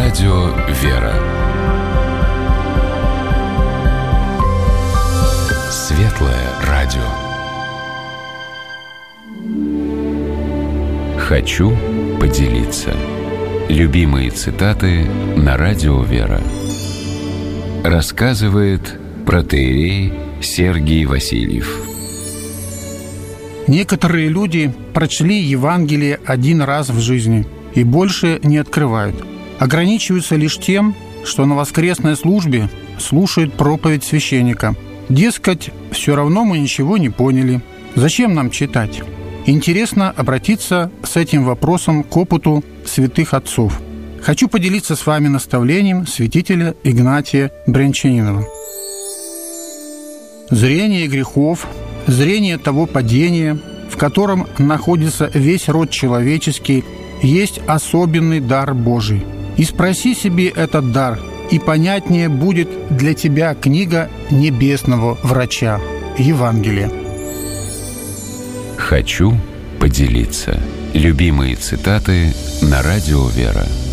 Радио «Вера». Светлое радио. Хочу поделиться. Любимые цитаты на Радио «Вера». Рассказывает протоиерей Сергий Васильев. Некоторые люди прочли Евангелие один раз в жизни и больше не открывают. Ограничиваются лишь тем, что на воскресной службе слушают проповедь священника. Дескать, все равно мы ничего не поняли. Зачем нам читать? Интересно обратиться с этим вопросом к опыту святых отцов. Хочу поделиться с вами наставлением святителя Игнатия Брянчанинова. Зрение грехов, зрение того падения, в котором находится весь род человеческий, есть особенный дар Божий. И спроси себе этот дар, и понятнее будет для тебя книга небесного врача Евангелие. Хочу поделиться. Любимые цитаты на Радио «Вера».